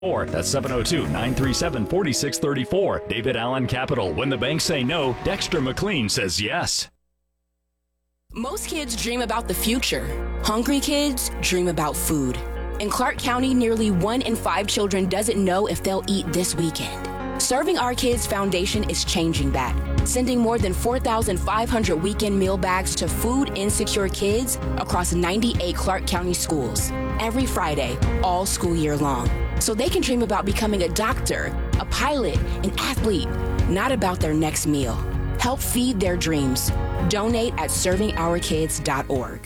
That's 702-937-4634. David Allen Capital. When the banks say no, Dexter McLean says yes. Most kids dream about the future. Hungry kids dream about food. In Clark County, nearly 1 in 5 children doesn't know if they'll eat this weekend. Serving Our Kids Foundation is changing that, sending more than 4,500 weekend meal bags to food insecure kids across 98 Clark County schools every Friday, all school year long, so they can dream about becoming a doctor, a pilot, an athlete, not about their next meal. Help feed their dreams. Donate at servingourkids.org.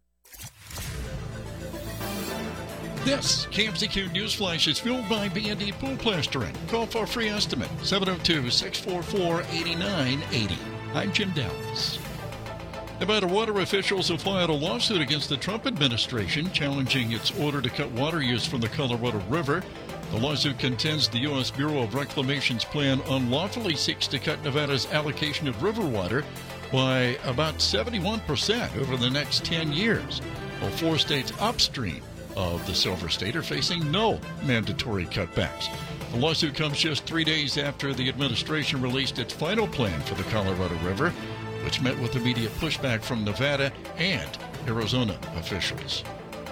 This KMZQ News Flash is fueled by B&D Pool Plastering. Call for a free estimate, 702-644-8980. I'm Jim Dallas. Nevada water officials have filed a lawsuit against the Trump administration challenging its order to cut water use from the Colorado River. The lawsuit contends the U.S. Bureau of Reclamation's plan unlawfully seeks to cut Nevada's allocation of river water by about 71% over the next 10 years, while 4 states upstream of the Silver State are facing no mandatory cutbacks. The lawsuit comes just 3 days after the administration released its final plan for the Colorado River, which met with immediate pushback from Nevada and Arizona officials.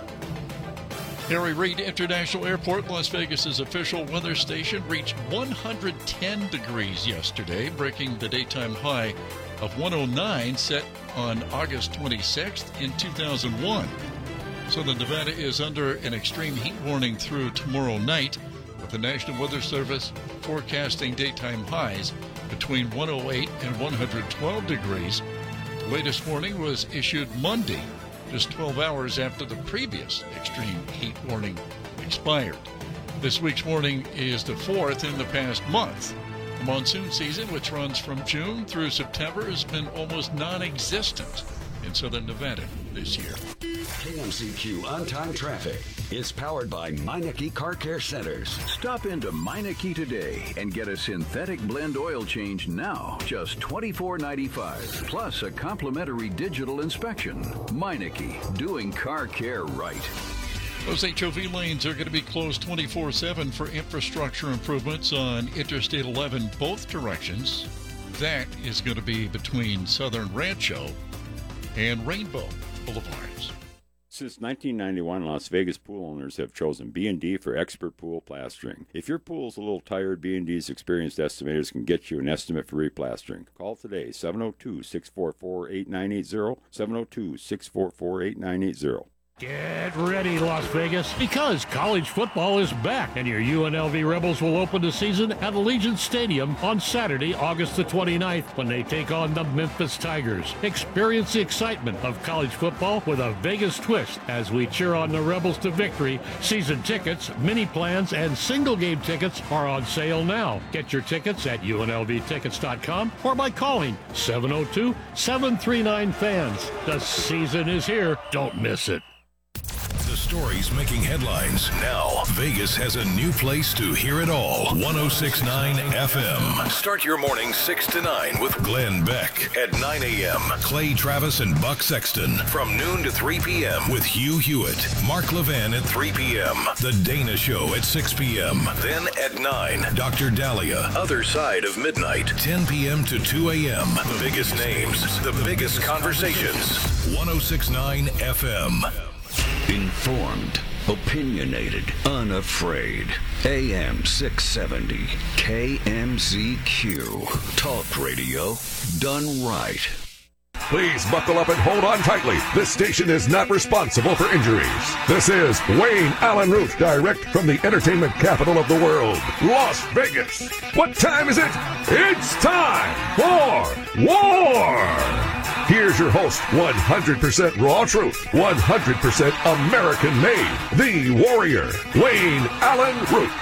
Harry Reid International Airport, Las Vegas's official weather station, reached 110 degrees yesterday, breaking the daytime high of 109 set on August 26th in 2001. Southern Nevada is under an extreme heat warning through tomorrow night, with the National Weather Service forecasting daytime highs between 108 and 112 degrees. The latest warning was issued Monday, just 12 hours after the previous extreme heat warning expired. This week's warning is the 4th in the past month. The monsoon season, which runs from June through September, has been almost non-existent in Southern Nevada this year. KMZQ on-time traffic is powered by Meineke Car Care Centers. Stop into Meineke today and get a synthetic blend oil change now, just $24.95, plus a complimentary digital inspection. Meineke, doing car care right. Those HOV lanes are going to be closed 24/7 for infrastructure improvements on Interstate 11 both directions. That is going to be between Southern Rancho and Rainbow Boulevards. Since 1991, Las Vegas pool owners have chosen B&D for expert pool plastering. If your pool is a little tired, B&D's experienced estimators can get you an estimate for replastering. Call today, 702-644-8980, 702-644-8980. Get ready, Las Vegas, because college football is back, and your UNLV Rebels will open the season at Allegiant Stadium on Saturday, August the 29th, when they take on the Memphis Tigers. Experience the excitement of college football with a Vegas twist as we cheer on the Rebels to victory. Season tickets, mini plans, and single game tickets are on sale now. Get your tickets at UNLVtickets.com or by calling 702-739-FANS. The season is here. Don't miss it. The stories making headlines. Now, Vegas has a new place to hear it all. 106.9 FM. Start your morning 6 to 9 with Glenn Beck. At 9 a.m., Clay Travis and Buck Sexton. From noon to 3 p.m. with Hugh Hewitt. Mark Levin at 3 p.m. The Dana Show at 6 p.m. Then at 9, Dr. Dahlia. Other Side of Midnight. 10 p.m. to 2 a.m. The biggest names. The biggest conversations. 106.9 FM. Informed, opinionated, unafraid. AM 670, KMZQ. Talk radio done right. Please buckle up and hold on tightly. This station is not responsible for injuries. This is Wayne Allen Root, direct from the entertainment capital of the world, Las Vegas. What time is it? It's time for war! Here's your host, 100% raw truth, 100% American made, the warrior, Wayne Allen Root.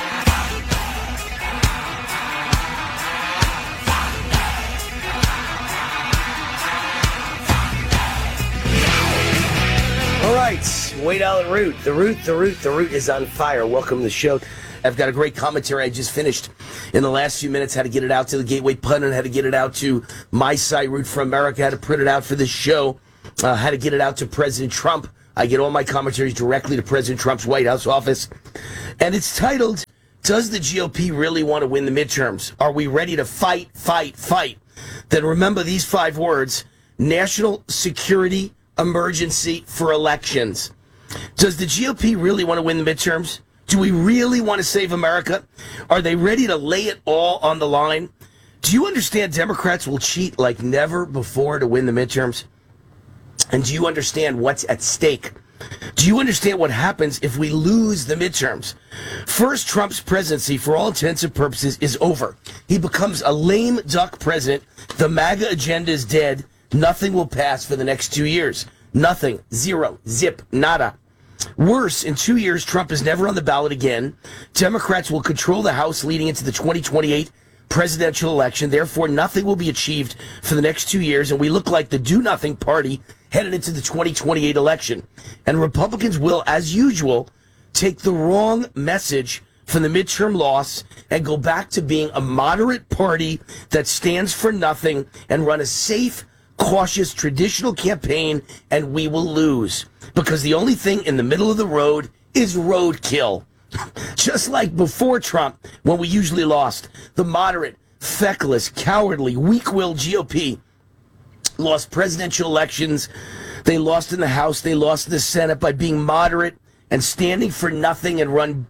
All right, Wayne Allen Root. The root is on fire. Welcome to the show. I've got a great commentary I just finished in the last few minutes. How to get it out to the Gateway Pundit, how to get it out to my site, Root for America, how to print it out for this show, how to get it out to President Trump I get all my commentaries directly to President Trump's White House office. And it's titled, Does the GOP really want to win the midterms? Are we ready to fight, fight, fight? Then remember these 5 words, national security emergency for elections. Does the GOP really want to win the midterms? Do we really want to save America? Are they ready to lay it all on the line? Do you understand Democrats will cheat like never before to win the midterms? And do you understand what's at stake? Do you understand what happens if we lose the midterms? First, Trump's presidency, for all intents and purposes, is over. He becomes a lame duck president. The MAGA agenda is dead. Nothing will pass for the next 2 years. Nothing. Zero. Zip. Nada. Worse, in 2 years, Trump is never on the ballot again. Democrats will control the House leading into the 2028 presidential election. Therefore, nothing will be achieved for the next 2 years, and we look like the do-nothing party headed into the 2028 election. And Republicans will, as usual, take the wrong message from the midterm loss and go back to being a moderate party that stands for nothing and run a safe, cautious, traditional campaign, and we will lose. Because the only thing in the middle of the road is roadkill. Just like before Trump, when we usually lost, the moderate, feckless, cowardly, weak-willed GOP lost presidential elections. They lost in the House. They lost in the Senate by being moderate and standing for nothing and running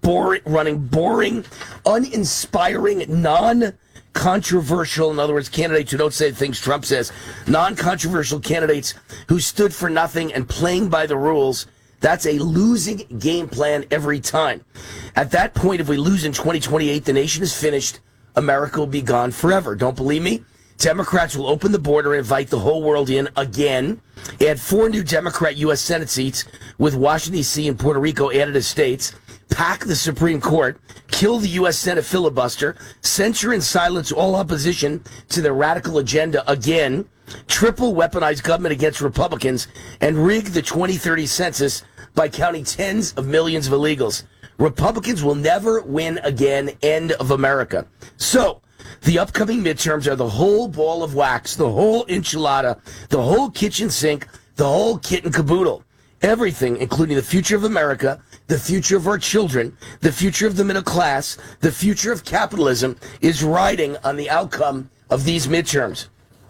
boring, uninspiring, non-controversial, in other words, candidates who don't say the things Trump says, non-controversial candidates who stood for nothing and playing by the rules. That's a losing game plan every time. At that point, if we lose in 2028, the nation is finished. America will be gone forever. Don't believe me? Democrats will open the border and invite the whole world in again. Add 4 new Democrat U.S. Senate seats with Washington, D.C. and Puerto Rico added as states. Pack the Supreme Court. Kill the U.S. Senate filibuster. Censure and silence all opposition to their radical agenda again. Triple weaponized government against Republicans. And rig the 2030 census by counting tens of millions of illegals. Republicans will never win again. End of America. So, the upcoming midterms are the whole ball of wax, the whole enchilada, the whole kitchen sink, the whole kit and caboodle. Everything, including the future of America, the future of our children, the future of the middle class, the future of capitalism, is riding on the outcome of these midterms.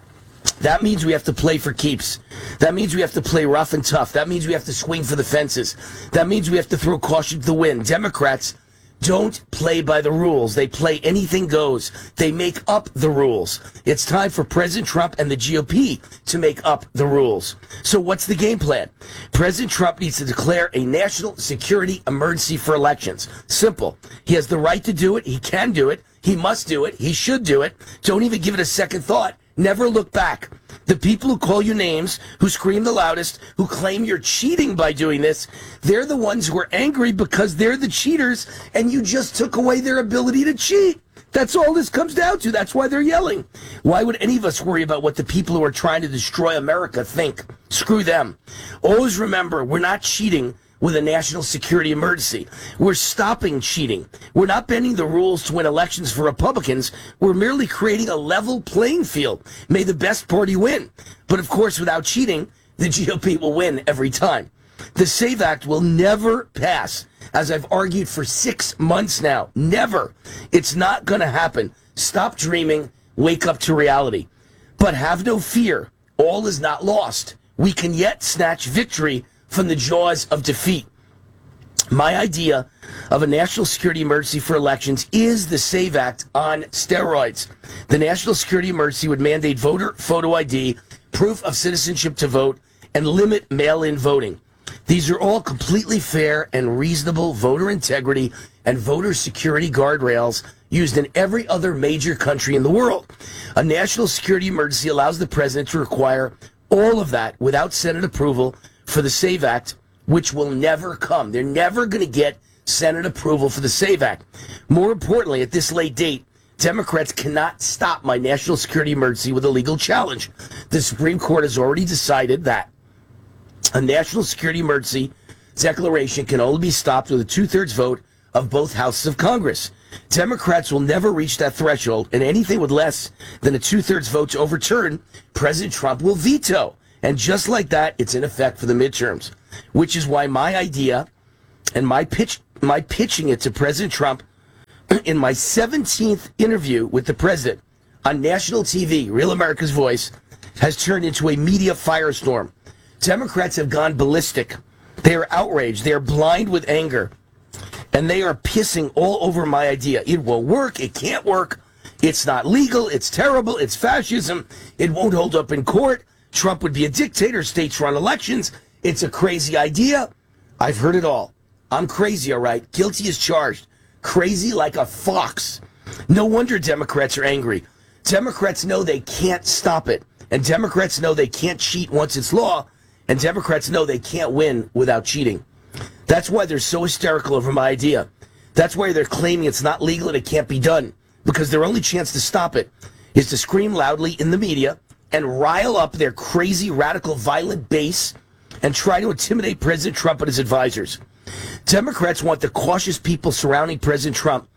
That means we have to play for keeps. That means we have to play rough and tough. That means we have to swing for the fences. That means we have to throw caution to the wind. Democrats don't play by the rules. They play anything goes. They make up the rules. It's time for President Trump and the GOP to make up the rules. So what's the game plan? President Trump needs to declare a national security emergency for elections. Simple. He has the right to do it. He can do it. He must do it. He should do it. Don't even give it a second thought. Never look back. The people who call you names, who scream the loudest, who claim you're cheating by doing this, they're the ones who are angry because they're the cheaters and you just took away their ability to cheat. That's all this comes down to. That's why they're yelling. Why would any of us worry about what the people who are trying to destroy America think? Screw them. Always remember, we're not cheating with a national security emergency. We're stopping cheating. We're not bending the rules to win elections for Republicans. We're merely creating a level playing field. May the best party win. But of course, without cheating, the GOP will win every time. The SAVE Act will never pass, as I've argued for 6 months now. Never. It's not going to happen. Stop dreaming. Wake up to reality. But have no fear. All is not lost. We can yet snatch victory from the jaws of defeat. My idea of a national security emergency for elections is the SAVE Act on steroids. The national security emergency would mandate voter photo ID, proof of citizenship to vote, and limit mail-in voting. These are all completely fair and reasonable voter integrity and voter security guardrails used in every other major country in the world. A national security emergency allows the president to require all of that without Senate approval for the SAVE Act, which will never come. They're never going to get Senate approval for the SAVE Act. More importantly, at this late date, Democrats cannot stop my national security emergency with a legal challenge. The Supreme Court has already decided that a national security emergency declaration can only be stopped with a 2/3 vote of both houses of Congress. Democrats will never reach that threshold, and anything with less than a 2/3 vote to overturn, President Trump will veto. And just like that, it's in effect for the midterms, which is why my idea and my pitching it to President Trump in my 17th interview with the president on national TV, Real America's Voice, has turned into a media firestorm. Democrats have gone ballistic. They are outraged. They are blind with anger. And they are pissing all over my idea. It won't work. It can't work. It's not legal. It's terrible. It's fascism. It won't hold up in court. Trump would be a dictator. States run elections. It's a crazy idea. I've heard it all. I'm crazy, all right. Guilty as charged. Crazy like a fox. No wonder Democrats are angry. Democrats know they can't stop it. And Democrats know they can't cheat once it's law. And Democrats know they can't win without cheating. That's why they're so hysterical over my idea. That's why they're claiming it's not legal and it can't be done. Because their only chance to stop it is to scream loudly in the media and rile up their crazy, radical, violent base and try to intimidate President Trump and his advisors. Democrats want the cautious people surrounding President Trump,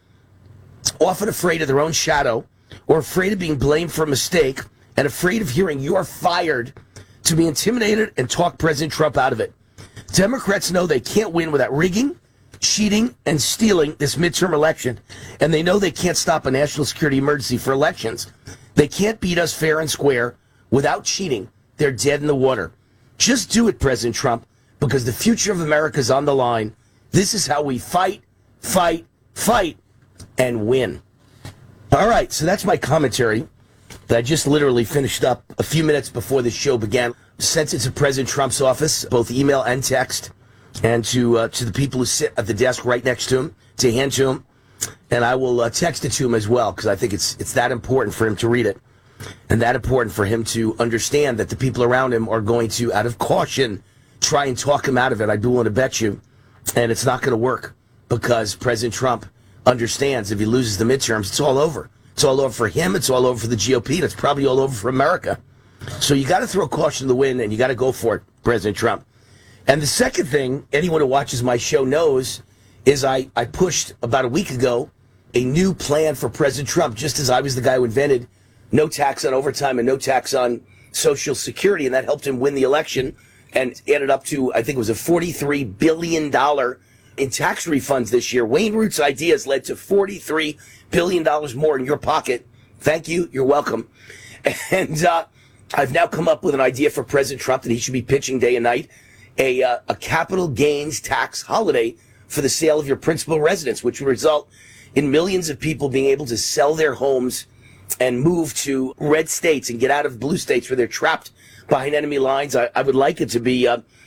often afraid of their own shadow or afraid of being blamed for a mistake and afraid of hearing you're fired, to be intimidated and talk President Trump out of it. Democrats know they can't win without rigging, cheating, and stealing this midterm election, and they know they can't stop a national security emergency for elections. They can't beat us fair and square without cheating. They're dead in the water. Just do it, President Trump, because the future of America is on the line. This is how we fight, fight, fight, and win. All right, so that's my commentary that I just literally finished up a few minutes before the show began. Sent it to President Trump's office, both email and text, and to the people who sit at the desk right next to him, to hand to him. And I will text it to him as well, because I think it's that important for him to read it, and that important for him to understand that the people around him are going to, out of caution, try and talk him out of it. I'd be willing to bet you. And it's not going to work, because President Trump understands if he loses the midterms, it's all over. It's all over for him. It's all over for the GOP. And it's probably all over for America. So you got to throw caution to the wind, and you got to go for it, President Trump. And the second thing anyone who watches my show knows is I pushed about a week ago a new plan for President Trump, just as I was the guy who invented no tax on overtime and no tax on Social Security, and that helped him win the election and added up to, I think it was a $43 billion in tax refunds this year. Wayne Root's ideas led to $43 billion more in your pocket. Thank you. You're welcome. And I've now come up with an idea for President Trump that he should be pitching day and night, a capital gains tax holiday for the sale of your principal residence, which would result in millions of people being able to sell their homes and move to red states and get out of blue states where they're trapped behind enemy lines. I would like it to be,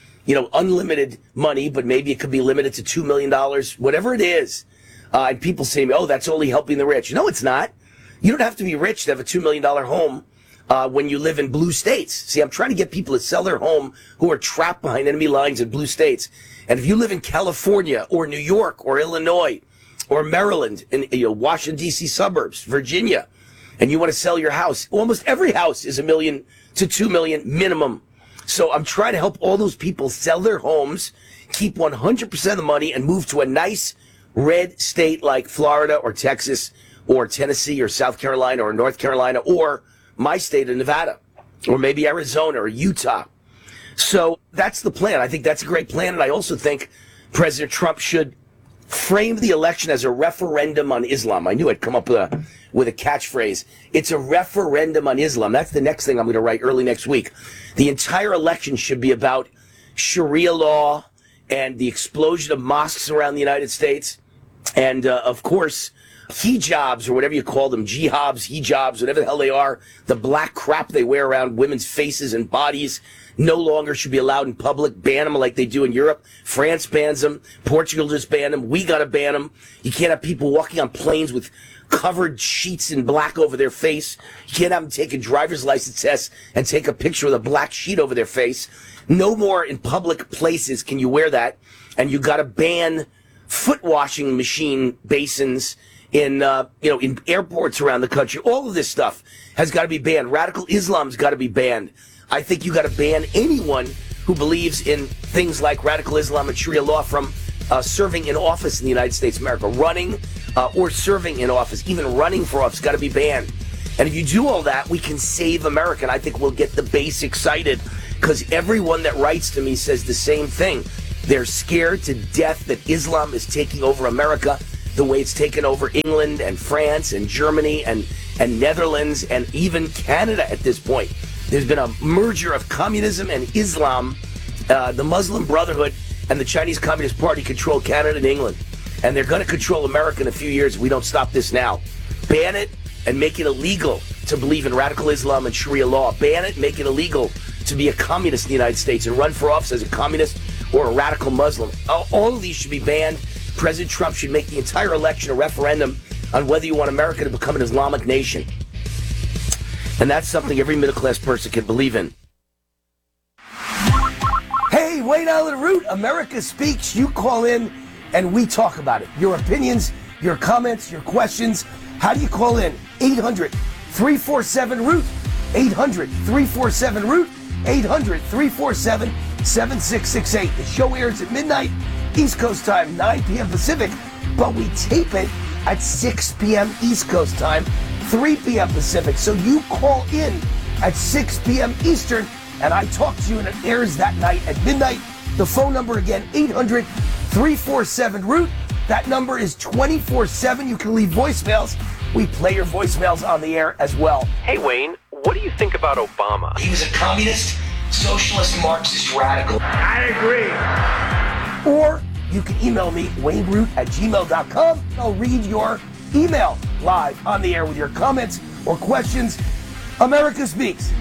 unlimited money, but maybe it could be limited to $2 million, whatever it is. And people say, oh, that's only helping the rich. No, it's not. You don't have to be rich to have a $2 million home when you live in blue states. See, I'm trying to get people to sell their home who are trapped behind enemy lines in blue states. And if you live in California or New York or Illinois or Maryland, in Washington, D.C. suburbs, Virginia, and you want to sell your house, almost every house is $1 million to $2 million minimum. So I'm trying to help all those people sell their homes, keep 100% of the money, and move to a nice red state like Florida or Texas or Tennessee or South Carolina or North Carolina or my state of Nevada or maybe Arizona or Utah. So that's the plan. I think that's a great plan. And I also think President Trump should frame the election as a referendum on Islam. I knew I'd come up with a catchphrase. It's a referendum on Islam. That's the next thing I'm going to write early next week. The entire election should be about Sharia law and the explosion of mosques around the United States. And, of course, hijabs, or whatever you call them, jihadis, hijabs, whatever the hell they are, the black crap they wear around women's faces and bodies no longer should be allowed in public. Ban them like they do in Europe. France bans them. Portugal just banned them. We got to ban them. You can't have people walking on planes with covered sheets in black over their face. You can't have them take a driver's license test and take a picture with a black sheet over their face. No more in public places can you wear that. And you got to ban foot washing machine basins in airports around the country. All of this stuff has got to be banned. Radical Islam's got to be banned. I think you got to ban anyone who believes in things like radical Islam and Sharia law from serving in office in the United States of America. Running or serving in office, even running for office, got to be banned. And if you do all that, we can save America. And I think we'll get the base excited. because everyone that writes to me says the same thing. They're scared to death that Islam is taking over America the way it's taken over England and France and Germany and Netherlands and even Canada at this point. There's been a merger of communism and Islam. The Muslim Brotherhood and the Chinese Communist Party control Canada and England. And they're going to control America in a few years if we don't stop this now. Ban it and make it illegal to believe in radical Islam and Sharia law. Ban it, make it illegal to be a communist in the United States and run for office as a communist or a radical Muslim. All of these should be banned. President Trump should make the entire election a referendum on whether you want America to become an Islamic nation. And that's something every middle-class person can believe in. Hey, Wayne Allen Root, America Speaks. You call in and we talk about it. Your opinions, your comments, your questions. How do you call in? 800-347-ROOT. 800-347-ROOT. 800-347-7668. The show airs at midnight, East Coast time, 9 p.m. Pacific, but we tape it at 6 p.m. East Coast time, 3 p.m. Pacific. So you call in at 6 p.m. Eastern, and I talk to you, and it airs that night at midnight. The phone number again, 800-347-ROOT. That number is 24/7. You can leave voicemails. We play your voicemails on the air as well. Hey, Wayne, what do you think about Obama? He was a communist, socialist, Marxist radical. I agree. Or you can email me, wayneroot@gmail.com. I'll read your email live on the air with your comments or questions. America Speaks.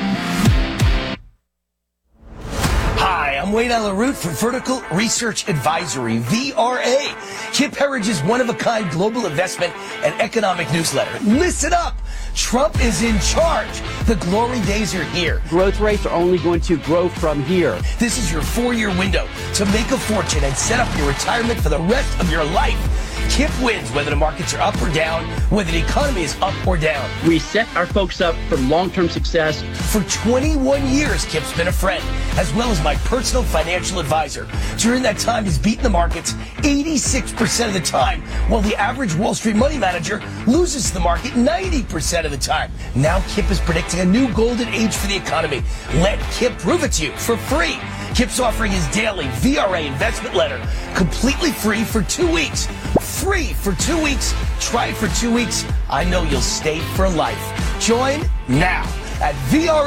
Hi, I'm Wayne Allen Root from Vertical Research Advisory, VRA, Kip Herridge's one-of-a-kind global investment and economic newsletter. Listen up! Trump is in charge. The glory days are here. Growth rates are only going to grow from here. This is your 4-year window to make a fortune and set up your retirement for the rest of your life. Kip wins whether the markets are up or down, whether the economy is up or down. We set our folks up for long-term success. For 21 years, Kip's been a friend, as well as my personal financial advisor. During that time, he's beaten the markets 86% of the time, while the average Wall Street money manager loses the market 90% of the time. Now Kip is predicting a new golden age for the economy. Let Kip prove it to you for free. Kip's offering his daily VRA investment letter completely free for 2 weeks. Free for 2 weeks. Try it for 2 weeks. I know you'll stay for life. Join now at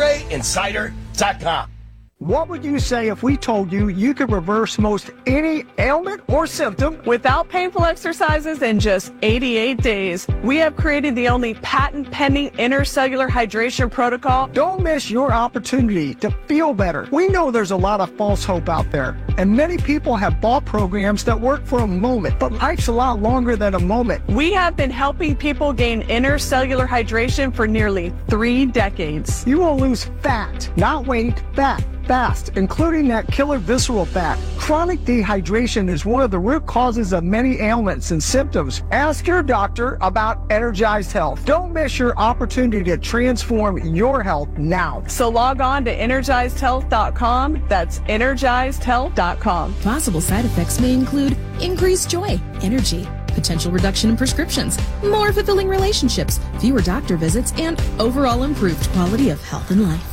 VRAinsider.com. What would you say if we told you you could reverse most any ailment or symptom without painful exercises in just 88 days? We have created the only patent-pending intercellular hydration protocol. Don't miss your opportunity to feel better. We know there's a lot of false hope out there, and many people have bought programs that work for a moment, but life's a lot longer than a moment. We have been helping people gain intercellular hydration for nearly 3 decades. You will lose fat, not weight, fat. Fast, including that killer visceral fat. Chronic dehydration is one of the root causes of many ailments and symptoms. Ask your doctor about Energized Health. Don't miss your opportunity to transform your health now. So log on to EnergizedHealth.com. That's EnergizedHealth.com. Possible side effects may include increased joy, energy, potential reduction in prescriptions, more fulfilling relationships, fewer doctor visits, and overall improved quality of health and life.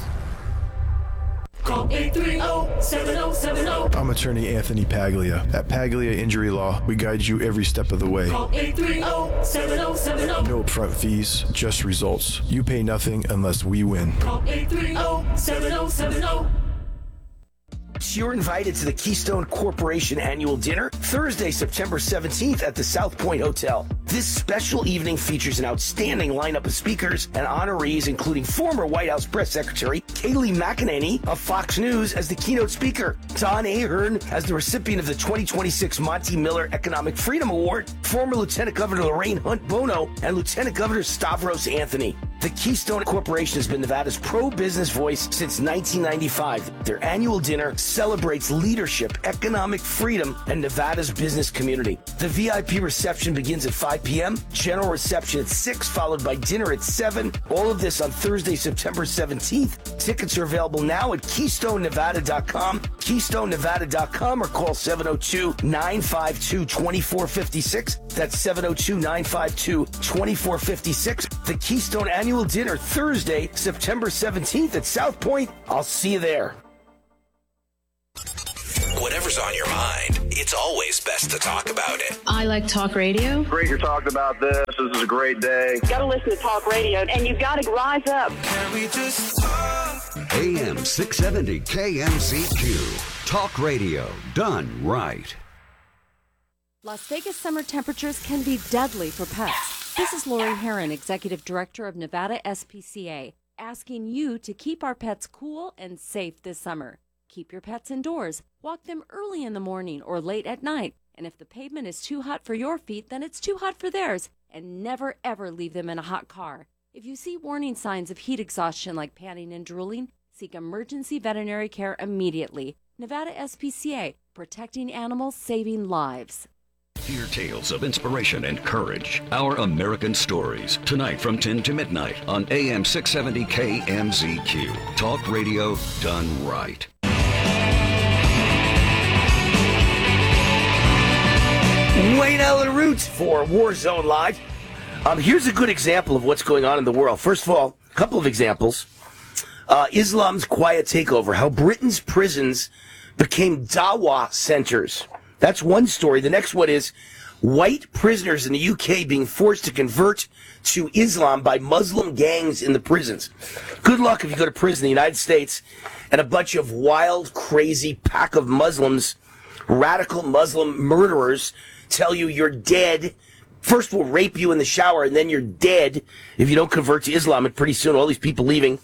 Call 830-7070. I'm attorney Anthony Paglia. At Paglia Injury Law, we guide you every step of the way. Call 830-7070. No upfront fees, just results. You pay nothing unless we win. Call 830-7070. You're invited to the Keystone Corporation annual dinner Thursday, September 17th at the South Point Hotel. This special evening features an outstanding lineup of speakers and honorees, including former White House Press Secretary Kayleigh McEnany of Fox News as the keynote speaker, Don Ahern as the recipient of the 2026 Monty Miller Economic Freedom Award, former Lieutenant Governor Lorraine Hunt Bono, and Lieutenant Governor Stavros Anthony. The Keystone Corporation has been Nevada's pro-business voice since 1995. Their annual dinner celebrates leadership, economic freedom, and Nevada's business community. The VIP reception begins at 5 p.m., general reception at 6, followed by dinner at 7. All of this on Thursday, September 17th. Tickets are available now at KeystoneNevada.com, KeystoneNevada.com, or call 702-952-2456. That's 702-952-2456. The Keystone Annual Dinner, Thursday, September 17th at South Point. I'll see you there. whatever's on your mind, it's always best to talk about it. I like talk radio. Great you're talking about this. This is a great day. You got to listen to talk radio, and you've got to rise up. Can we just talk? AM 670 KMCQ. Talk radio done right. Las Vegas summer temperatures can be deadly for pets. This is Lori Heron, Executive Director of Nevada SPCA, asking you to keep our pets cool and safe this summer. Keep your pets indoors. Walk them early in the morning or late at night. And if the pavement is too hot for your feet, then it's too hot for theirs. And never, ever leave them in a hot car. If you see warning signs of heat exhaustion like panting and drooling, seek emergency veterinary care immediately. Nevada SPCA, protecting animals, saving lives. Hear tales of inspiration and courage. Our American Stories. Tonight from 10 to midnight on AM 670 KMZQ. Talk radio done right. Wayne Allen Root for Warzone Live. Here's a good example of what's going on in the world. First of all, a couple of examples. Islam's quiet takeover. How Britain's prisons became Dawah centers. That's one story. The next one is white prisoners in the UK being forced to convert to Islam by Muslim gangs in the prisons. Good luck if you go to prison in the United States and a bunch of wild, crazy pack of Muslims, radical Muslim murderers, tell you you're dead. First we'll rape you in the shower and then you're dead if you don't convert to Islam. And pretty soon all these people leaving,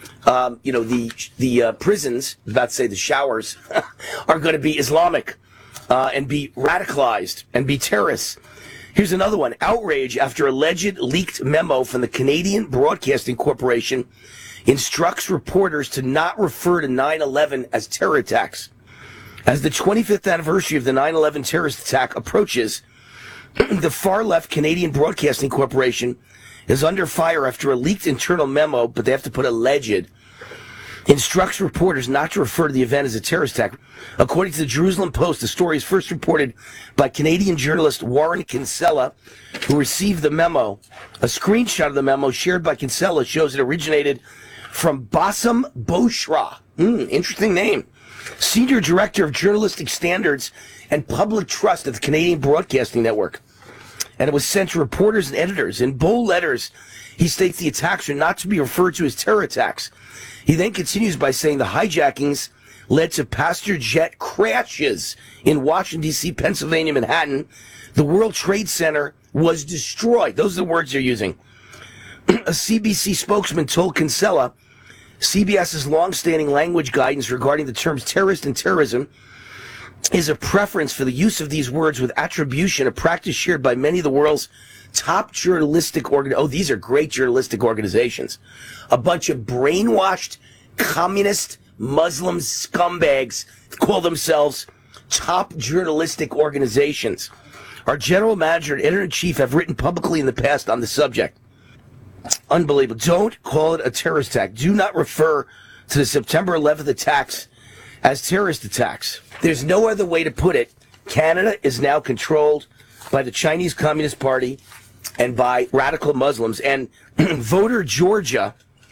the prisons, I was about to say the showers, are going to be Islamic. And be radicalized and be terrorists. Here's another one. Outrage after alleged leaked memo from the Canadian Broadcasting Corporation instructs reporters to not refer to 9/11 as terror attacks. As the 25th anniversary of the 9/11 terrorist attack approaches, the far-left Canadian Broadcasting Corporation is under fire after a leaked internal memo, but they have to put alleged, instructs reporters not to refer to the event as a terrorist attack. According to the Jerusalem Post, the story is first reported by Canadian journalist Warren Kinsella, who received the memo. A screenshot of the memo shared by Kinsella shows it originated from Bassem Boshra. Interesting name. Senior Director of Journalistic Standards and Public Trust at the Canadian Broadcasting Network. And it was sent to reporters and editors. In bold letters, he states the attacks are not to be referred to as terror attacks. He then continues by saying the hijackings led to passenger jet crashes in Washington, D.C., Pennsylvania, Manhattan. The World Trade Center was destroyed. Those are the words they're using. A CBC spokesman told Kinsella CBS's long-standing language guidance regarding the terms terrorist and terrorism is a preference for the use of these words with attribution, a practice shared by many of the world's top journalistic these are great journalistic organizations. A bunch of brainwashed communist Muslim scumbags call themselves top journalistic organizations. Our general manager and editor-in-chief have written publicly in the past on the subject. Unbelievable. Don't call it a terrorist attack. Do not refer to the September 11th attacks as terrorist attacks. There's no other way to put it. Canada is now controlled by the Chinese Communist and by radical Muslims. And Voter Georgia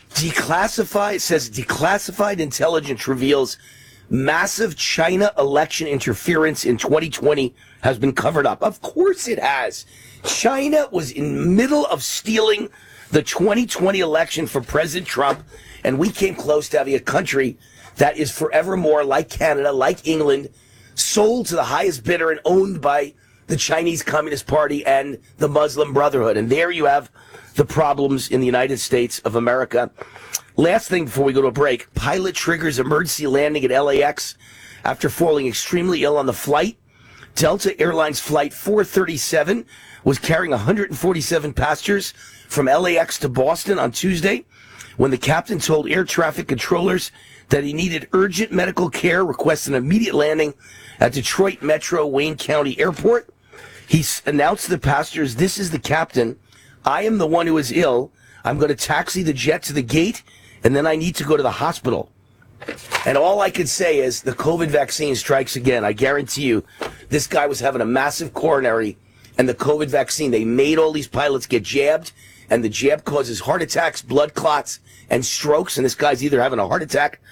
declassified intelligence reveals massive China election interference in 2020 has been covered up. Of course it has. China was in the middle of stealing the 2020 election for President Trump, and we came close to having a country that is forevermore, like Canada, like England, sold to the highest bidder and owned by the Chinese Communist Party and the Muslim Brotherhood. And there you have the problems in the United States of America. Last thing before we go to a break, pilot triggers emergency landing at LAX after falling extremely ill on the flight. Delta Airlines Flight 437 was carrying 147 passengers from LAX to Boston on Tuesday when the captain told air traffic controllers that he needed urgent medical care, requested an immediate landing at Detroit Metro Wayne County Airport. He announced to the passengers, "This is the captain. I am the one who is ill. I'm going to taxi the jet to the gate, and then I need to go to the hospital." And all I could say is the COVID vaccine strikes again. I guarantee you, this guy was having a massive coronary, and the COVID vaccine, they made all these pilots get jabbed, and the jab causes heart attacks, blood clots, and strokes, and this guy's either having a heart attack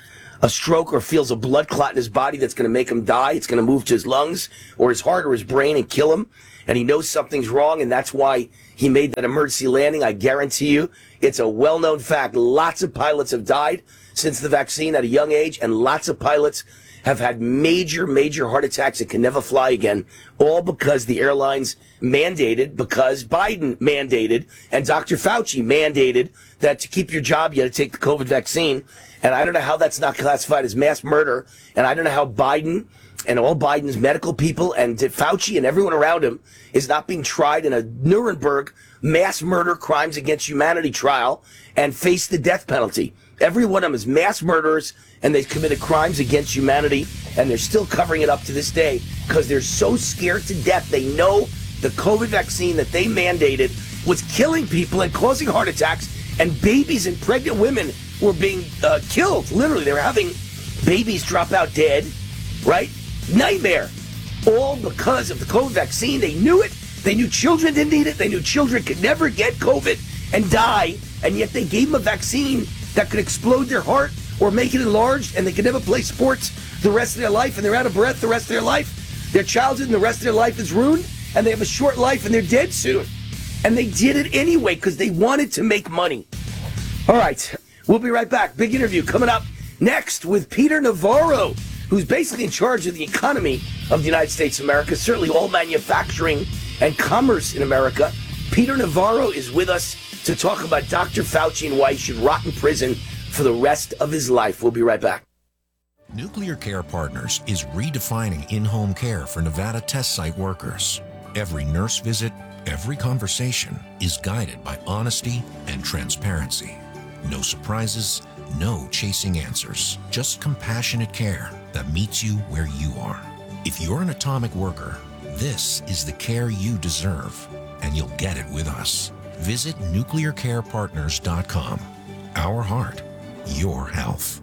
a stroke or feels a blood clot in his body that's going to make him die. It's going to move to his lungs or his heart or his brain and kill him. And he knows something's wrong, and that's why he made that emergency landing. I guarantee you, it's a well-known fact. Lots of pilots have died since the vaccine at a young age, and lots of pilots have had major, major heart attacks and can never fly again, all because the airlines mandated, because Biden mandated, and Dr. Fauci mandated that to keep your job, you got to take the COVID vaccine. And I don't know how that's not classified as mass murder, and I don't know how Biden and all Biden's medical people and Fauci and everyone around him is not being tried in a Nuremberg mass murder crimes against humanity trial and face the death penalty. Every one of them is mass murderers, and they've committed crimes against humanity, and they're still covering it up to this day because they're so scared to death. They know the COVID vaccine that they mandated was killing people and causing heart attacks, and babies and pregnant women were being killed. Literally, they were having babies drop out dead, right? Nightmare. All because of the COVID vaccine. They knew it. They knew children didn't need it. They knew children could never get COVID and die, and yet they gave them a vaccine that could explode their heart or make it enlarged, and they could never play sports the rest of their life, and they're out of breath the rest of their life. Their childhood and the rest of their life is ruined, and they have a short life, and they're dead soon. And they did it anyway because they wanted to make money. All right, we'll be right back. Big interview coming up next with Peter Navarro, who's basically in charge of the economy of the United States of America, certainly all manufacturing and commerce in America. Peter Navarro is with us to talk about Dr. Fauci and why he should rot in prison for the rest of his life. We'll be right back. Nuclear Care Partners is redefining in-home care for Nevada test site workers. Every nurse visit, every conversation is guided by honesty and transparency. No surprises, no chasing answers, just compassionate care that meets you where you are. If you're an atomic worker, this is the care you deserve, and you'll get it with us. Visit nuclearcarepartners.com. Our heart, your health.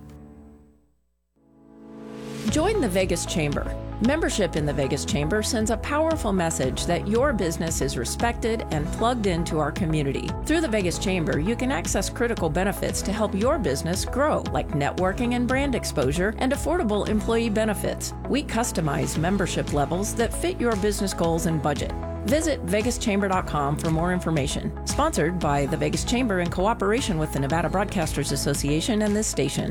Join the Vegas Chamber. Membership in the Vegas Chamber sends a powerful message that your business is respected and plugged into our community. Through the Vegas Chamber, you can access critical benefits to help your business grow, like networking and brand exposure and affordable employee benefits. We customize membership levels that fit your business goals and budget. Visit vegaschamber.com for more information. Sponsored by the Vegas Chamber in cooperation with the Nevada Broadcasters Association and this station.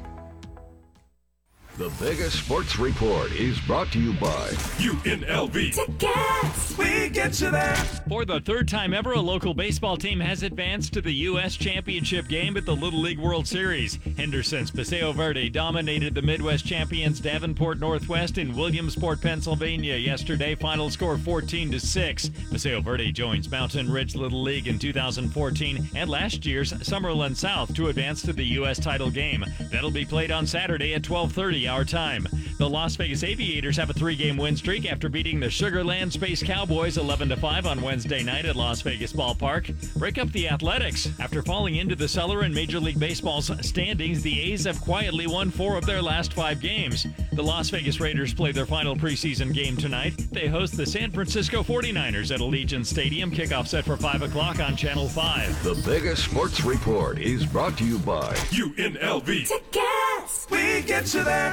The Vegas Sports Report is brought to you by UNLV. Tickets! We get you there. For the third time ever, a local baseball team has advanced to the U.S. Championship game at the Little League World Series. Henderson's Paseo Verde dominated the Midwest champions Davenport Northwest in Williamsport, Pennsylvania yesterday. Final score 14-6. Paseo Verde joins Mountain Ridge Little League in 2014 and last year's Summerlin South to advance to the U.S. title game. That'll be played on Saturday at 12:30 our time. The Las Vegas Aviators have a 3-game win streak after beating the Sugar Land Space Cowboys 11-5 on Wednesday night at Las Vegas Ballpark. Break up the Athletics. After falling into the cellar in Major League Baseball's standings, the A's have quietly won 4 of their last 5 games. The Las Vegas Raiders play their final preseason game tonight. They host the San Francisco 49ers at Allegiant Stadium. Kickoff set for 5 o'clock on Channel 5. The Vegas Sports Report is brought to you by UNLV. Tickets! We get you there.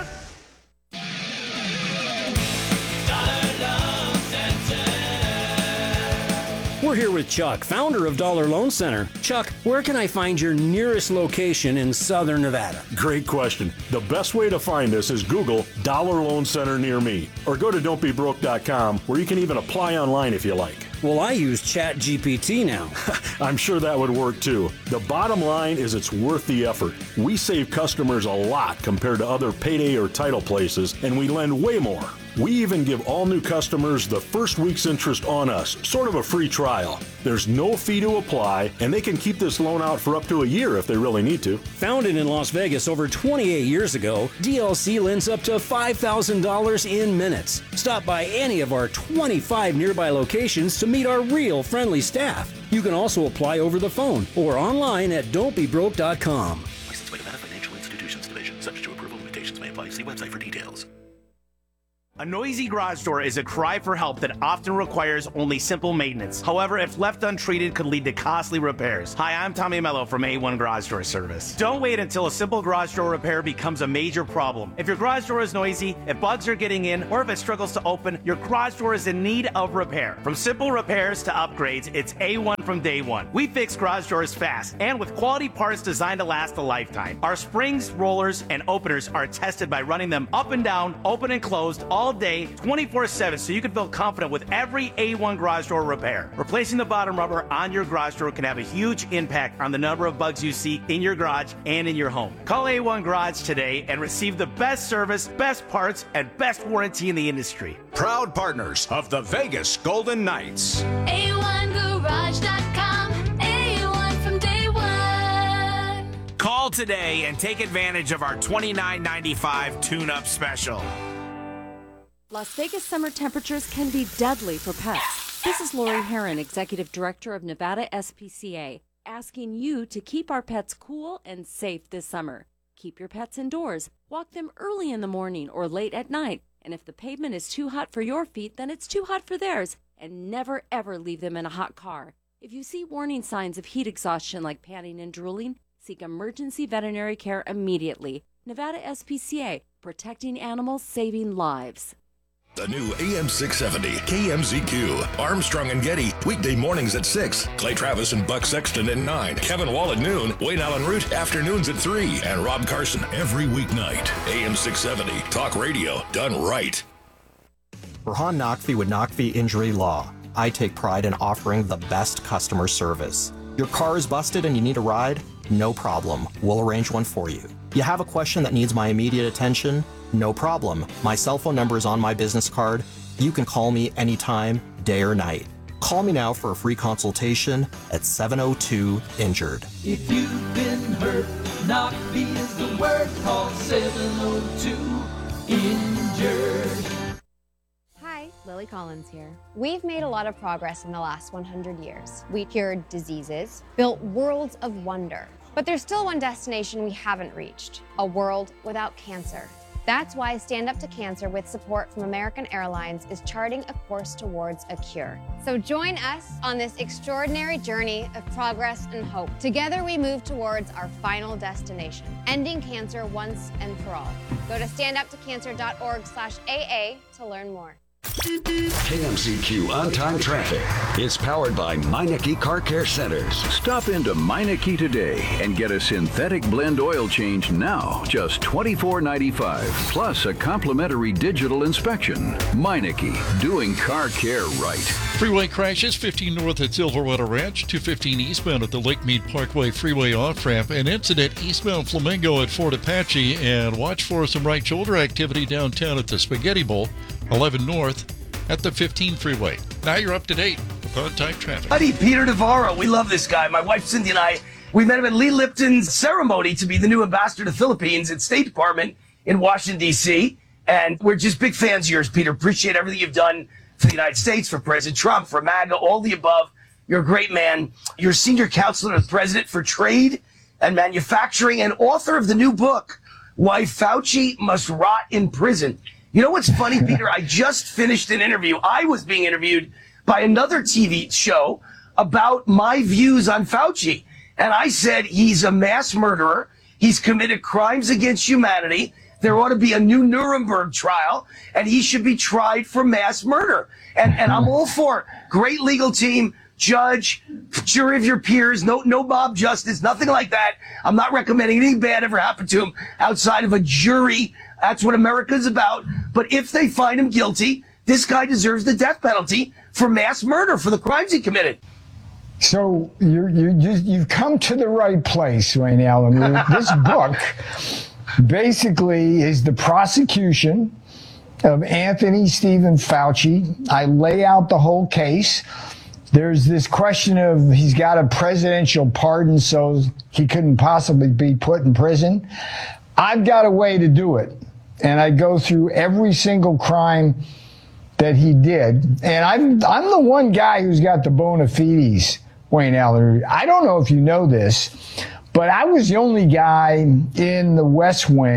We're here with Chuck, founder of Dollar Loan Center. Chuck, where can I find your nearest location in Southern Nevada? Great question. The best way to find us is Google Dollar Loan Center near me, or go to don'tbebroke.com, where you can even apply online if you like. Well, I use ChatGPT now. I'm sure that would work too. The bottom line is it's worth the effort. We save customers a lot compared to other payday or title places, and we lend way more. We even give all new customers the first week's interest on us, sort of a free trial. There's no fee to apply, and they can keep this loan out for up to a year if they really need to. Founded in Las Vegas over 28 years ago, DLC lends up to $5,000 in minutes. Stop by any of our 25 nearby locations to meet our real friendly staff. You can also apply over the phone or online at don'tbebroke.com. Licensed by Nevada Financial Institutions Division. Subject to approval, limitations may apply. See website for details. A noisy garage door is a cry for help that often requires only simple maintenance. However, if left untreated, could lead to costly repairs. Hi, I'm Tommy Mello from A1 Garage Door Service. Don't wait until a simple garage door repair becomes a major problem. If your garage door is noisy, if bugs are getting in, or if it struggles to open, your garage door is in need of repair. From simple repairs to upgrades, it's A1 from day one. We fix garage doors fast and with quality parts designed to last a lifetime. Our springs, rollers, and openers are tested by running them up and down, open and closed all day, 24/7, so you can feel confident with every A1 garage door repair. Replacing the bottom rubber on your garage door can have a huge impact on the number of bugs you see in your garage and in your home. Call A1 Garage today and receive the best service, best parts, and best warranty in the industry. Proud partners of the Vegas Golden Knights. A1Garage.com. A1 from day one. Call today and take advantage of our $29.95 tune-up special. Las Vegas summer temperatures can be deadly for pets. This is Lori Heron, Executive Director of Nevada SPCA, asking you to keep our pets cool and safe this summer. Keep your pets indoors. Walk them early in the morning or late at night. And if the pavement is too hot for your feet, then it's too hot for theirs. And never, ever leave them in a hot car. If you see warning signs of heat exhaustion like panting and drooling, seek emergency veterinary care immediately. Nevada SPCA, protecting animals, saving lives. The new AM 670 KMZQ. Armstrong and Getty, weekday mornings at 6. Clay Travis and Buck Sexton at 9. Kevin Wall at noon. Wayne Allen Root, afternoons at 3. And Rob Carson every weeknight. AM 670, talk radio done right. Rahan Naqvi with Naqvi Injury Law. I take pride in offering the best customer service. Your car is busted and you need a ride? No problem. We'll arrange one for you. You have a question that needs my immediate attention? No problem. My cell phone number is on my business card. You can call me anytime, day or night. Call me now for a free consultation at 702-INJURED. If you've been hurt, Naqvi is the word. Call 702-INJURED. Hi, Lily Collins here. We've made a lot of progress in the last 100 years. We cured diseases, built worlds of wonder. But there's still one destination we haven't reached, a world without cancer. That's why Stand Up to Cancer, with support from American Airlines, is charting a course towards a cure. So join us on this extraordinary journey of progress and hope. Together we move towards our final destination, ending cancer once and for all. Go to standuptocancer.org/AA to learn more. KMZQ on-time traffic is powered by Meineke Car Care Centers. Stop into Meineke today and get a synthetic blend oil change now, just $24.95, plus a complimentary digital inspection. Meineke, doing car care right. Freeway crashes 15 north at Silverwater Ranch, 215 eastbound at the Lake Mead Parkway Freeway off-ramp, an incident eastbound Flamingo at Fort Apache, and watch for some right shoulder activity downtown at the Spaghetti Bowl, 11 north at the 15 freeway. Now you're up to date with on-time traffic. Buddy, Peter Navarro. We love this guy. My wife Cindy and I, we met him at Lee Lipton's ceremony to be the new ambassador to the Philippines at State Department in Washington, D.C. And we're just big fans of yours, Peter. Appreciate everything you've done for the United States, for President Trump, for MAGA, all the above. You're a great man. You're senior counselor to the president for trade and manufacturing and author of the new book, Why Fauci Must Rot in Prison. You know what's funny, Peter? I just finished an interview. I was being interviewed by another TV show about my views on Fauci. And I said he's a mass murderer. He's committed crimes against humanity. There ought to be a new Nuremberg trial, and he should be tried for mass murder. And I'm all for great legal team, judge, jury of your peers, no Bob Justice, nothing like that. I'm not recommending anything bad ever happened to him outside of a jury. That's what America's about. But if they find him guilty, this guy deserves the death penalty for mass murder, for the crimes he committed. So you've come to the right place, Wayne Allen. This book basically is the prosecution of Anthony Stephen Fauci. I lay out the whole case. There's this question of he's got a presidential pardon, so he couldn't possibly be put in prison. I've got a way to do it. And I go through every single crime that he did. And I'm the one guy who's got the bona fides, Wayne Allen. I don't know if you know this, but I was the only guy in the West Wing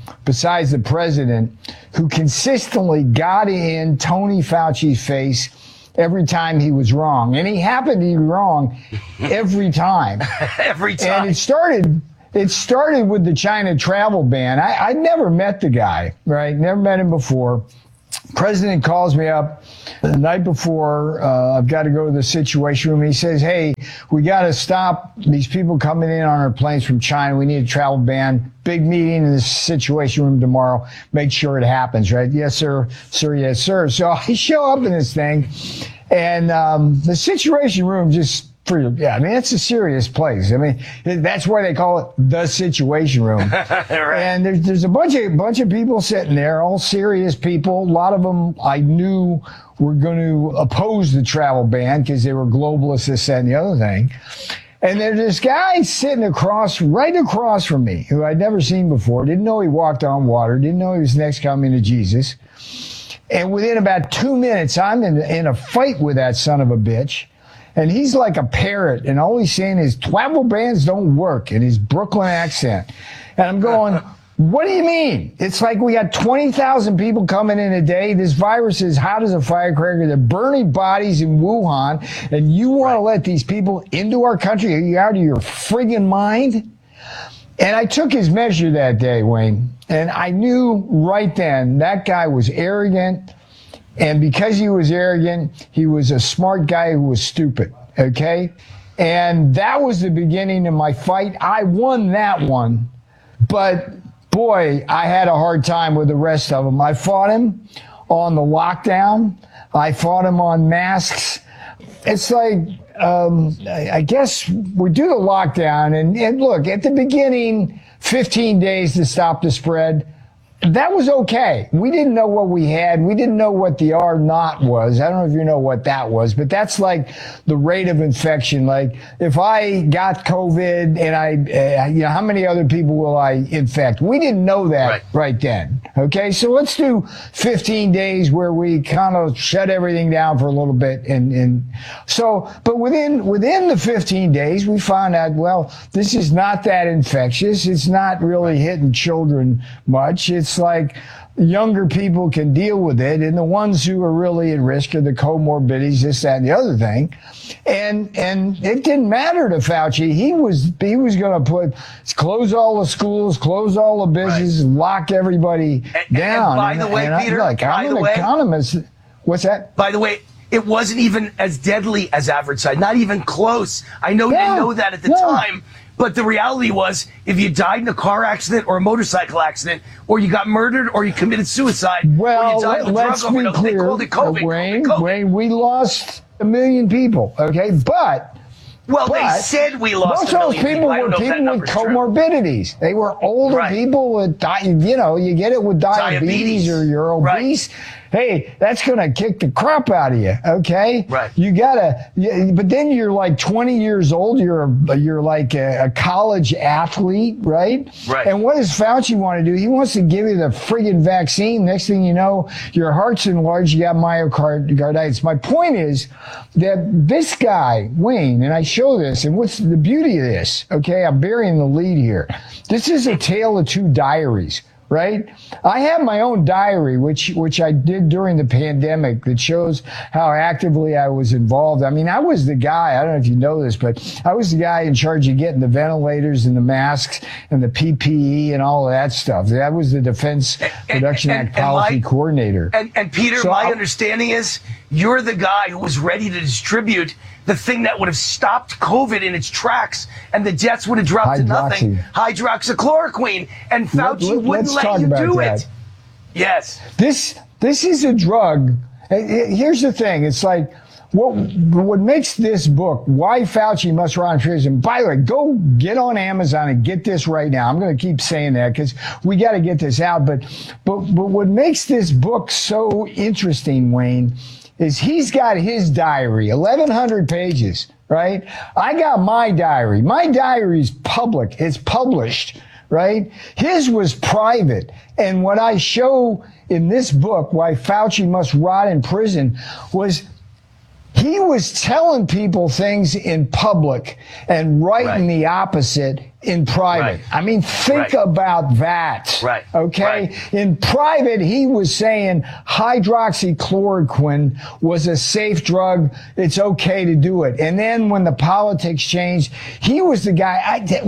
besides the president, who consistently got in Tony Fauci's face every time he was wrong. And he happened to be wrong every time. Every time. And it started with the China travel ban. I'd never met the guy, right? Never met him before. President calls me up the night before. I've got to go to the Situation Room. He says, hey, we got to stop these people coming in on our planes from China. We need a travel ban. Big meeting in the Situation Room tomorrow. Make sure it happens, right? Yes, sir. Sir, yes, sir. So I show up in this thing, and the Situation Room just... I mean, it's a serious place. I mean, that's why they call it the Situation Room. Right. And there's a bunch of people sitting there, all serious people. A lot of them I knew were going to oppose the travel ban because they were globalists, this, that, and the other thing. And there's this guy sitting right across from me, who I'd never seen before. Didn't know he walked on water. Didn't know he was the next coming to Jesus. And within about 2 minutes, I'm in a fight with that son of a bitch. And he's like a parrot, and all he's saying is travel bans don't work in his Brooklyn accent. And I'm going, what do you mean? It's like we got 20,000 people coming in a day. This virus is hot as a firecracker. They're burning bodies in Wuhan, and you want to let these people into our country? Are you out of your friggin' mind? And I took his measure that day, Wayne, and I knew right then that guy was arrogant. And because he was arrogant, he was a smart guy who was stupid, okay? And that was the beginning of my fight. I won that one, but boy, I had a hard time with the rest of them. I fought him on the lockdown. I fought him on masks. It's like, I guess we do the lockdown, and look, at the beginning, 15 days to stop the spread. That was okay. We didn't know what we had. We didn't know what the R naught was. I don't know if you know what that was, but that's like the rate of infection. Like if I got COVID and how many other people will I infect? We didn't know that right then. Okay. So let's do 15 days where we kind of shut everything down for a little bit. But within the 15 days, we found out, well, this is not that infectious. It's not really hitting children much. It's like younger people can deal with it, and the ones who are really at risk are the comorbidities, this, that, and the other thing. And it didn't matter to Fauci. He was going to close all the schools, close all the businesses, lock everybody down. And by the way, Peter, I'm an economist. What's that? By the way, it wasn't even as deadly as advertised, not even close. I know you didn't know that at the time. But the reality was, if you died in a car accident or a motorcycle accident, or you got murdered, or you committed suicide, or you died of a drug overdose, they called it COVID. Wayne, we lost 1 million people, okay? They said we lost 1 million people. Most of those people were people with comorbidities. They were older people with, you get it with diabetes. Or you're obese. Right. Hey, that's going to kick the crap out of you, okay? Right. But then you're like 20 years old. You're like a college athlete, right? Right. And what does Fauci want to do? He wants to give you the friggin' vaccine. Next thing you know, your heart's enlarged. You got myocarditis. My point is that this guy, Wayne, and I show this, and what's the beauty of this? Okay, I'm burying the lead here. This is a tale of two diaries. Right? I have my own diary, which I did during the pandemic, that shows how actively I was involved. I mean, I was the guy, I don't know if you know this, but I was the guy in charge of getting the ventilators and the masks and the PPE and all of that stuff. That was the Defense Production Act policy coordinator. And Peter, my understanding is you're the guy who was ready to distribute the thing that would have stopped COVID in its tracks, and the deaths would have dropped to nothing. Hydroxychloroquine, and Fauci wouldn't let you do it. Yes. This is a drug. Here's the thing. It's like, what makes this book, Why Fauci Must Rot in Prison, by the way, go get on Amazon and get this right now. I'm going to keep saying that because we got to get this out. But what makes this book so interesting, Wayne, is he's got his diary, 1,100 pages, right? I got my diary. My diary's public. It's published, right? His was private. And what I show in this book, Why Fauci Must Rot in Prison, was he was telling people things in public and writing the opposite in private. I mean, think about that. Okay? In private, he was saying hydroxychloroquine was a safe drug. It's okay to do it. And then when the politics changed, he was the guy.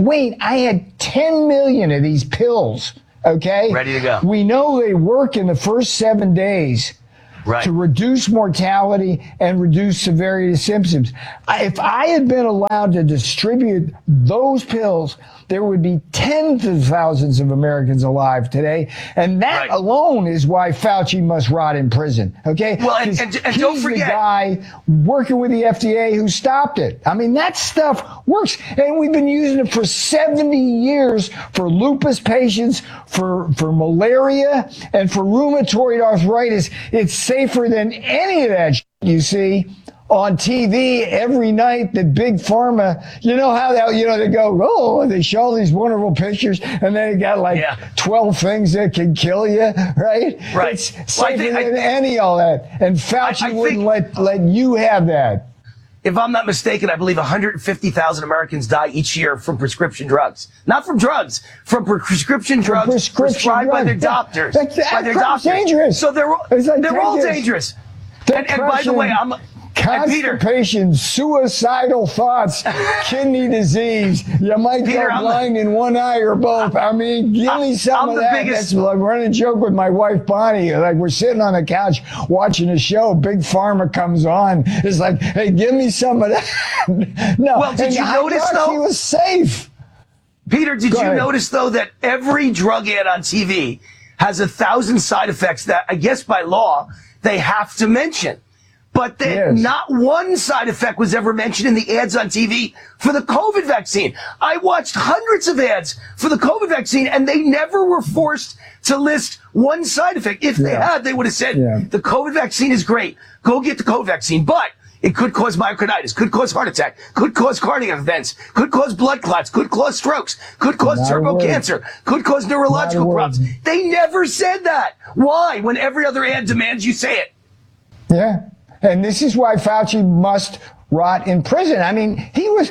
I had 10 million of these pills. Okay? Ready to go. We know they work in the first 7 days. To reduce mortality and reduce severity of symptoms. If I had been allowed to distribute those pills, there would be tens of thousands of Americans alive today. And that alone is why Fauci must rot in prison. Okay? Well, and don't forget, the guy working with the FDA who stopped it. I mean, that stuff works. And we've been using it for 70 years for lupus patients, for malaria, and for rheumatoid arthritis. It's safer than any of that you see on TV every night that Big Pharma, you know how that, they go, they show all these wonderful pictures and then they got like 12 things that can kill you, right? It's safer than any all that. And Fauci wouldn't let you have that. If I'm not mistaken, I believe 150,000 Americans die each year from prescription drugs. Not from drugs, from prescription drugs prescribed by their doctors. That's dangerous. So they're all dangerous. And by the way, Constipation, suicidal thoughts, kidney disease. You might go blind in one eye or both. I mean, give me some of that. That's like running a joke with my wife, Bonnie. Like, we're sitting on the couch watching a show. Big Pharma comes on. It's like, hey, give me some of that. No. Well, did you notice, though? He was safe. Peter, did you notice, though, that every drug ad on TV has 1,000 side effects that, I guess by law, they have to mention? But not one side effect was ever mentioned in the ads on TV for the COVID vaccine. I watched hundreds of ads for the COVID vaccine, and they never were forced to list one side effect. If they had, they would have said, the COVID vaccine is great. Go get the COVID vaccine. But it could cause myocarditis, could cause heart attack, could cause cardiac events, could cause blood clots, could cause strokes, could cause turbo cancer, could cause neurological problems. They never said that. Why? When every other ad demands you say it. Yeah. And this is why Fauci must rot in prison. I mean,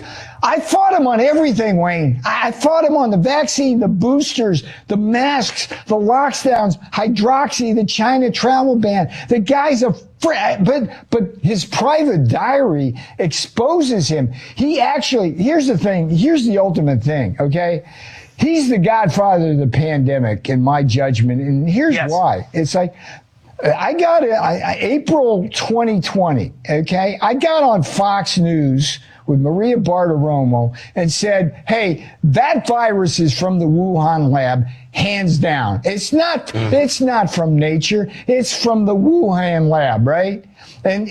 I fought him on everything, Wayne. I fought him on the vaccine, the boosters, the masks, the lockdowns, hydroxy, the China travel ban. The guy's but his private diary exposes him. Here's the thing. Here's the ultimate thing, okay? He's the godfather of the pandemic, in my judgment. And here's why. It's like, I got it April 2020, okay? I got on Fox News with Maria Bartiromo and said, hey, that virus is from the Wuhan lab, hands down. It's not from nature. It's from the Wuhan lab, right? And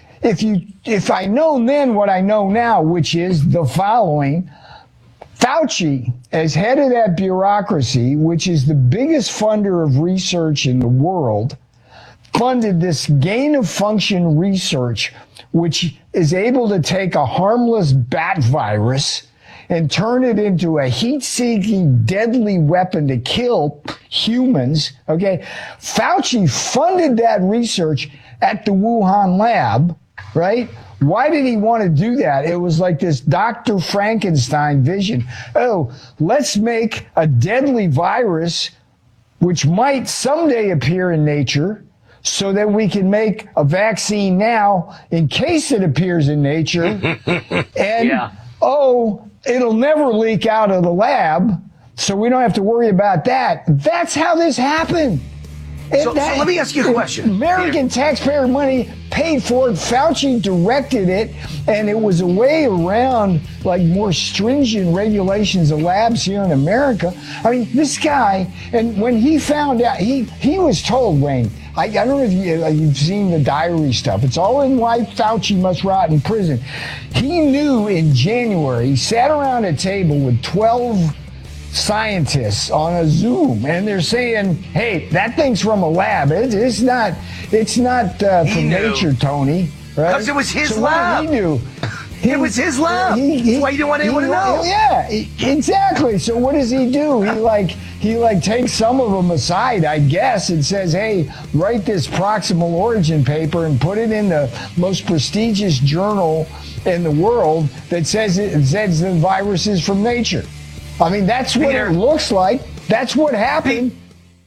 if I know then what I know now, which is the following, Fauci, as head of that bureaucracy, which is the biggest funder of research in the world, funded this gain of function research, which is able to take a harmless bat virus and turn it into a heat-seeking, deadly weapon to kill humans. Okay, Fauci funded that research at the Wuhan lab, right? Why did he want to do that? It was like this Dr. Frankenstein vision. Oh, let's make a deadly virus, which might someday appear in nature, so that we can make a vaccine now in case it appears in nature. And, it'll never leak out of the lab, so we don't have to worry about that. That's how this happened. So let me ask you a question. American taxpayer money paid for it. Fauci directed it, and it was a way around like more stringent regulations of labs here in America. I mean, this guy, and when he found out, he was told, Wayne, I don't know if you've seen the diary stuff. It's all in why Fauci must rot in prison. He knew in January, he sat around a table with 12 scientists on a Zoom, and they're saying, hey, that thing's from a lab. It's not from nature, Tony. Right? Because it was his so lab. What did he do? It was his lab. That's why you didn't want anyone to know. Yeah, exactly. So what does he do? He takes some of them aside, I guess, and says, hey, write this proximal origin paper and put it in the most prestigious journal in the world that says the virus is from nature. I mean, that's what it looks like. That's what happened.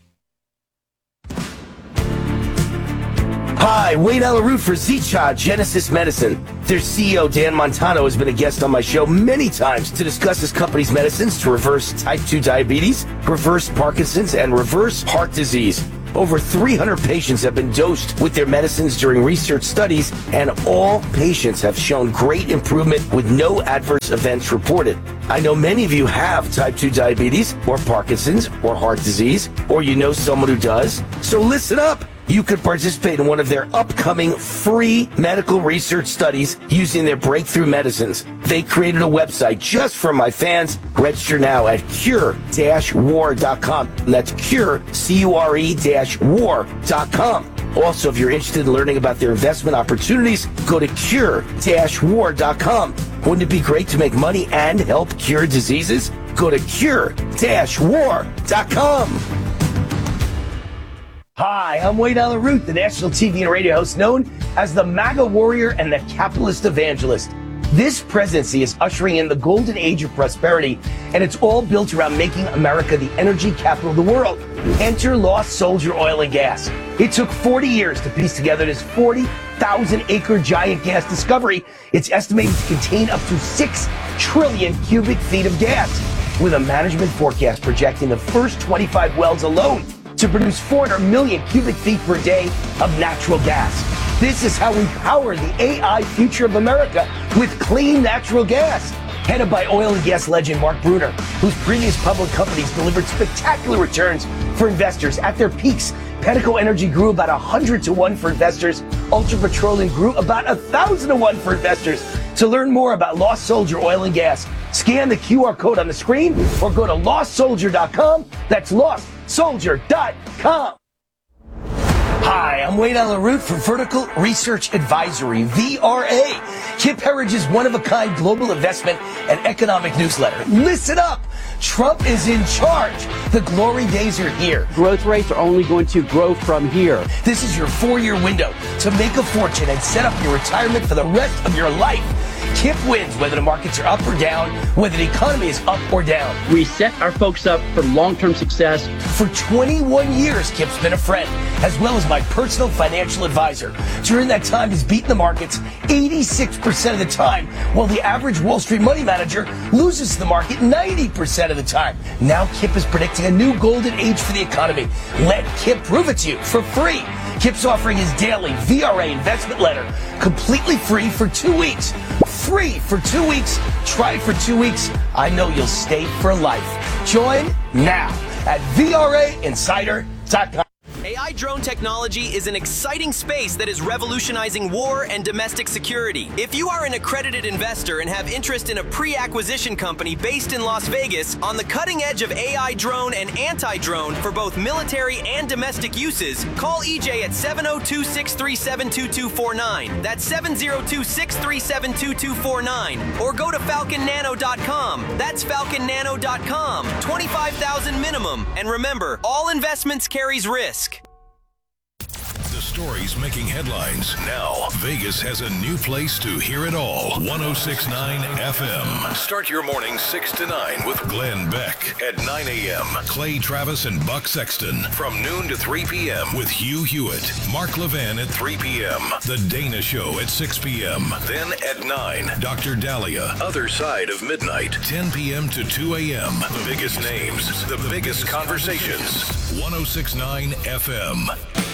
Hi, Wayne Alaroot for Zicha Genesis Medicine. Their CEO, Dan Montano, has been a guest on my show many times to discuss his company's medicines to reverse type 2 diabetes, reverse Parkinson's, and reverse heart disease. Over 300 patients have been dosed with their medicines during research studies, and all patients have shown great improvement with no adverse events reported. I know many of you have type 2 diabetes, or Parkinson's, or heart disease, or you know someone who does. So listen up. You could participate in one of their upcoming free medical research studies using their breakthrough medicines. They created a website just for my fans. Register now at cure-war.com. That's cure, CURE-war.com. Also, if you're interested in learning about their investment opportunities, go to cure-war.com. Wouldn't it be great to make money and help cure diseases? Go to cure-war.com. Hi, I'm Wayne Alaroot, the national TV and radio host known as the MAGA warrior and the capitalist evangelist. This presidency is ushering in the golden age of prosperity, and it's all built around making America the energy capital of the world. Enter Lost Soldier Oil and Gas. It took 40 years to piece together this 40,000-acre giant gas discovery. It's estimated to contain up to 6 trillion cubic feet of gas, with a management forecast projecting the first 25 wells alone to produce 400 million cubic feet per day of natural gas. This is how we power the AI future of America, with clean natural gas. Headed by oil and gas legend Mark Brunner, whose previous public companies delivered spectacular returns for investors. At their peaks, Pedico Energy grew about 100 to 1 for investors. Ultra Petroleum grew about 1,000 to 1 for investors. To learn more about Lost Soldier Oil and Gas, scan the QR code on the screen or go to lostsoldier.com. That's lostsoldier.com. Hi, I'm Wayne Alaroot from Vertical Research Advisory, VRA. Kip Herriage's one-of-a-kind global investment and economic newsletter. Listen up! Trump is in charge. The glory days are here. Growth rates are only going to grow from here. This is your 4-year window to make a fortune and set up your retirement for the rest of your life. Kip wins whether the markets are up or down, whether the economy is up or down. We set our folks up for long-term success. For 21 years, Kip's been a friend, as well as my personal financial advisor. During that time, he's beaten the markets 86% of the time, while the average Wall Street money manager loses to the market 90% of the time. Now Kip is predicting a new golden age for the economy. Let Kip prove it to you for free. Kip's offering his daily VRA investment letter completely free for 2 weeks. Free for 2 weeks. Try it for 2 weeks. I know you'll stay for life. Join now at VRAinsider.com. AI drone technology is an exciting space that is revolutionizing war and domestic security. If you are an accredited investor and have interest in a pre-acquisition company based in Las Vegas on the cutting edge of AI drone and anti-drone for both military and domestic uses, call EJ at 702-637-2249. That's 702-637-2249. Or go to falconnano.com. That's falconnano.com. $25,000 minimum. And remember, all investments carries risk. The stories making headlines. Now, Vegas has a new place to hear it all. 106.9 FM. Start your morning 6 to 9 with Glenn Beck. At 9 a.m., Clay Travis and Buck Sexton. From noon to 3 p.m. with Hugh Hewitt. Mark Levin at 3 p.m. The Dana Show at 6 p.m. Then at 9, Dr. Dahlia. Other Side of Midnight. 10 p.m. to 2 a.m. The biggest names. The biggest conversations. 106.9 FM.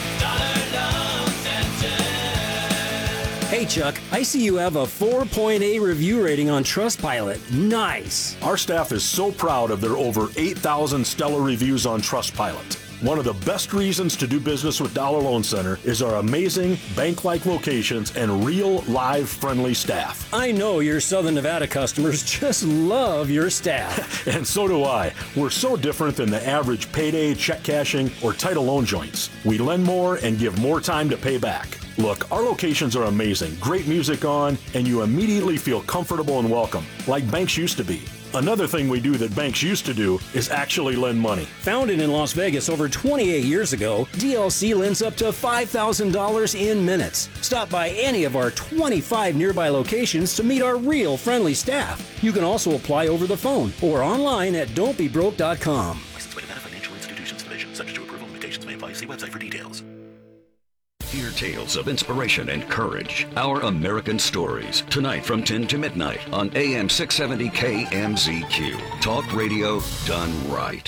Hey Chuck, I see you have a 4.8 review rating on Trustpilot. Nice. Our staff is so proud of their over 8,000 stellar reviews on Trustpilot. One of the best reasons to do business with Dollar Loan Center is our amazing bank-like locations and real, live, friendly staff. I know your Southern Nevada customers just love your staff. And so do I. We're so different than the average payday, check cashing, or title loan joints. We lend more and give more time to pay back. Look, our locations are amazing. Great music on, and you immediately feel comfortable and welcome, like banks used to be. Another thing we do that banks used to do is actually lend money. Founded in Las Vegas over 28 years ago, DLC lends up to $5,000 in minutes. Stop by any of our 25 nearby locations to meet our real friendly staff. You can also apply over the phone or online at don'tbebroke.com. Licensed by Nevada Financial Institutions Division. Subject to approval. Limitations may apply. See website for details. Hear tales of inspiration and courage. Our American Stories. Tonight from 10 to midnight on AM 670 KMZQ. Talk radio done right.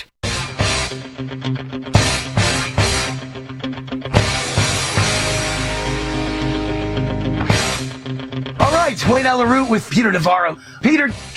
All right, Wayne Allyn Root with Peter Navarro. Peter,